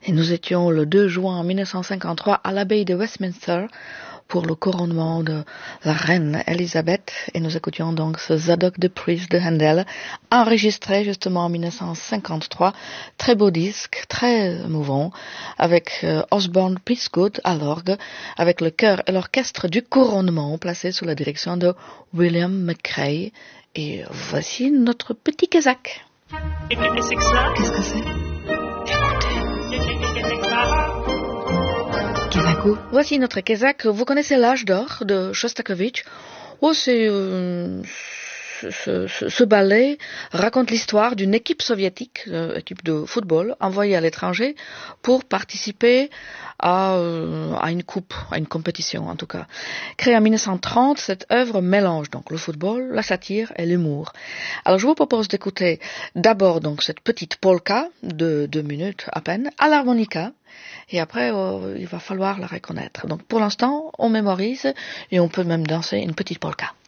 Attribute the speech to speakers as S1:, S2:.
S1: Et nous étions le 2 juin 1953 à l'abbaye de Westminster pour le couronnement de la reine Elisabeth. Et nous écoutions donc ce Zadok the Priest de Handel, enregistré justement en 1953. Très beau disque, très émouvant, avec Osborne Pisgood à l'orgue, avec le chœur et l'orchestre du couronnement placé sous la direction de William McCrea. Et voici notre petit Kazakh. Qu'est-ce que c'est? Kazakh. Voici notre Kazakh. Vous connaissez l'âge d'or de Shostakovich? Oh, ce ballet raconte l'histoire d'une équipe soviétique, équipe de football, envoyée à l'étranger pour participer à une coupe, à une compétition en tout cas. Créée en 1930, cette œuvre mélange donc le football, la satire et l'humour. Alors je vous propose d'écouter d'abord donc cette petite polka de 2 minutes à peine, à l'harmonica. Et après, il va falloir la reconnaître. Donc pour l'instant, on mémorise et on peut même danser une petite polka.